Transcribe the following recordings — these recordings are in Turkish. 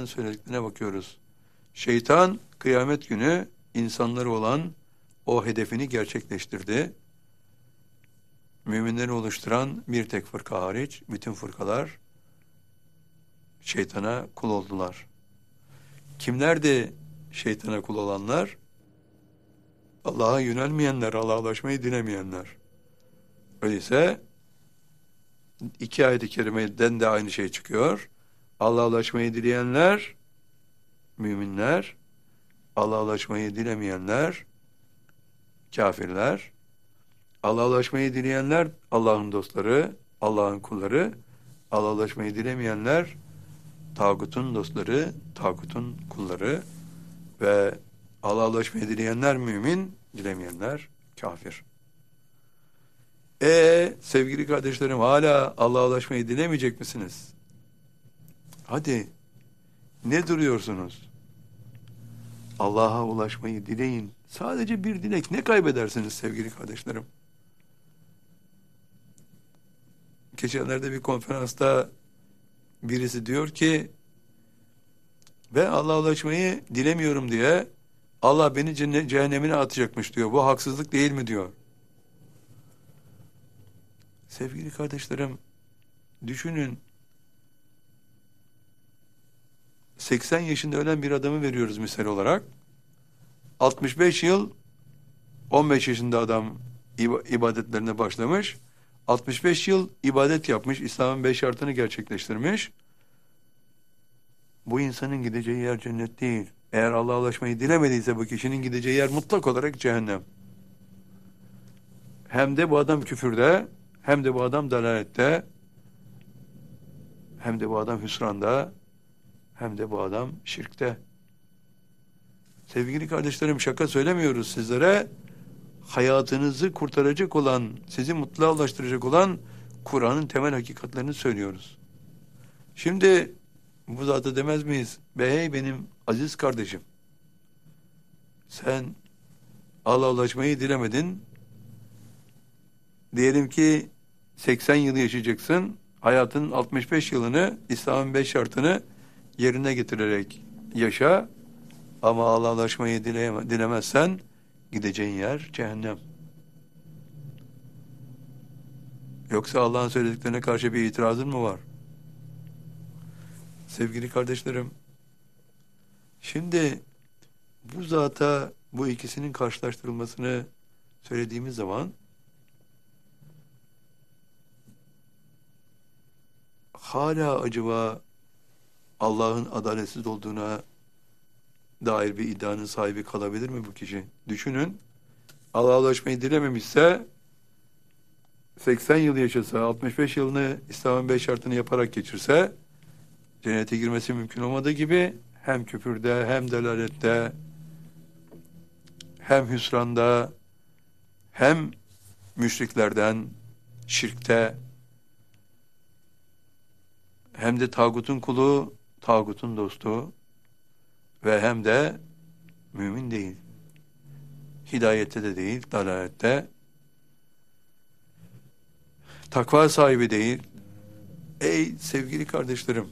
Allah'ın söylediklerine bakıyoruz. Şeytan kıyamet günü insanları olan o hedefini gerçekleştirdi. Müminleri oluşturan bir tek fırka hariç bütün fırkalar şeytana kul oldular. Kimlerdi şeytana kul olanlar? Allah'a yönelmeyenler, Allah'a ulaşmayı dilemeyenler. Öyleyse iki ayet-i kerimeden de aynı şey çıkıyor. Allah'a ulaşmayı dileyenler müminler, Allah'a ulaşmayı dilemeyenler kafirler. Allah'a ulaşmayı dileyenler Allah'ın dostları, Allah'ın kulları. Allah'a ulaşmayı dilemeyenler tağutun dostları, tağutun kulları ve Allah'a ulaşmayı dileyenler mümin, dilemeyenler kafir. Sevgili kardeşlerim, hala Allah'a ulaşmayı dilemeyecek misiniz? Hadi, ne duruyorsunuz? Allah'a ulaşmayı dileyin. Sadece bir dilek. Ne kaybedersiniz sevgili kardeşlerim? Geçenlerde bir konferansta birisi diyor ki, ben Allah'a ulaşmayı dilemiyorum diye Allah beni cehennemine atacakmış diyor. Bu haksızlık değil mi diyor. Sevgili kardeşlerim, düşünün, 80 yaşında ölen bir adamı veriyoruz misal olarak. 65 yıl, 15 yaşında adam ibadetlerine başlamış. 65 yıl ibadet yapmış, İslam'ın 5 şartını gerçekleştirmiş. Bu insanın gideceği yer cennet değil. Eğer Allah'a ulaşmayı dilemediyse bu kişinin gideceği yer mutlak olarak cehennem. Hem de bu adam küfürde, hem de bu adam dalalette, hem de bu adam hüsranda, hem de bu adam şirkte. Sevgili kardeşlerim, şaka söylemiyoruz sizlere. Hayatınızı kurtaracak olan, sizi mutluluğa ulaştıracak olan Kur'an'ın temel hakikatlerini söylüyoruz. Şimdi bu zata demez miyiz? Hey benim aziz kardeşim, sen Allah'a ulaşmayı dilemedin. Diyelim ki 80 yıl yaşayacaksın. Hayatının 65 yılını İslam'ın 5 şartını yerine getirerek yaşa. Ama Allah'a ulaşmayı dilemezsen gideceğin yer cehennem. Yoksa Allah'ın söylediklerine karşı bir itirazın mı var? Sevgili kardeşlerim, şimdi bu zata bu ikisinin karşılaştırılmasını söylediğimiz zaman hala acaba Allah'ın adaletsiz olduğuna dair bir iddianın sahibi kalabilir mi bu kişi? Düşünün, Allah'a ulaşmayı dilememişse 80 yıl yaşasa, 65 yılını İslam'ın 5 şartını yaparak geçirse cennete girmesi mümkün olmadığı gibi hem küfürde, hem delalette, hem hüsranda, hem müşriklerden, şirkte, hem de tağutun kulu, tağutun dostu ve hem de mümin değil. Hidayette de değil, dalalette. Takva sahibi değil. Ey sevgili kardeşlerim,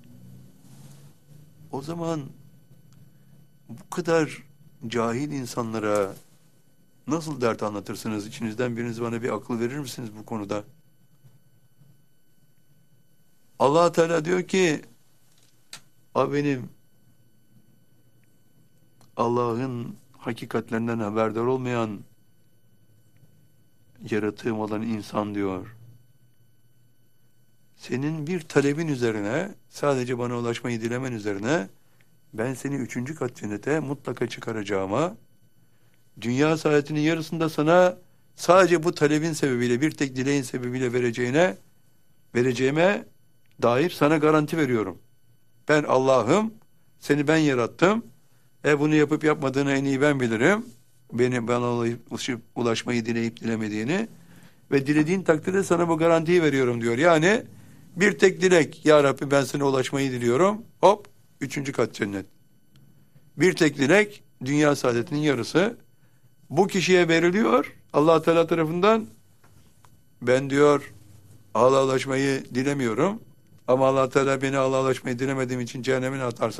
o zaman bu kadar cahil insanlara nasıl dert anlatırsınız? İçinizden biriniz bana bir akıl verir misiniz bu konuda? Allah Teala diyor ki, benim Allah'ın hakikatlerinden haberdar olmayan yaratığım olan insan diyor. Senin bir talebin üzerine, sadece bana ulaşmayı dilemen üzerine ben seni 3. kat cennete mutlaka çıkaracağıma, dünya saadetinin yarısında sana sadece bu talebin sebebiyle, bir tek dileğin sebebiyle vereceğime dair sana garanti veriyorum. Ben Allah'ım, seni ben yarattım. Bunu yapıp yapmadığını en iyi ben bilirim. Bana ulaşmayı dileyip dilemediğini ve dilediğin takdirde sana bu garantiyi veriyorum diyor. Yani bir tek dilek, ya Rabbi ben sana ulaşmayı diliyorum. Hop, 3. kat cennet. Bir tek dilek, dünya saadetinin yarısı. Bu kişiye veriliyor Allah Teala tarafından. Ben diyor Allah'a ulaşmayı dilemiyorum. Ama Allah Teala beni Allah'a ulaşmayı dilemediğim için cehennemine atarsa